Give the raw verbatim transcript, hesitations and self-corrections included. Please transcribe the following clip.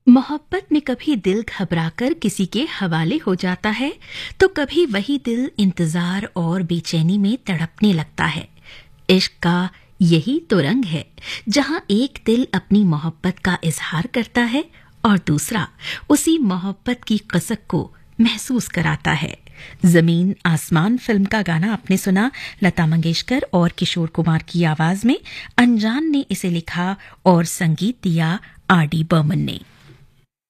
मोहब्बत में कभी दिल घबराकर किसी के हवाले हो जाता है, तो कभी वही दिल इंतजार और बेचैनी में तड़पने लगता है। इश्क का यही तो रंग है, जहां एक दिल अपनी मोहब्बत का इजहार करता है और दूसरा उसी मोहब्बत की कसक को महसूस कराता है। जमीन आसमान फिल्म का गाना आपने सुना, लता मंगेशकर और किशोर कुमार की आवाज में। अनजान ने इसे लिखा और संगीत दिया आर डी बर्मन ने।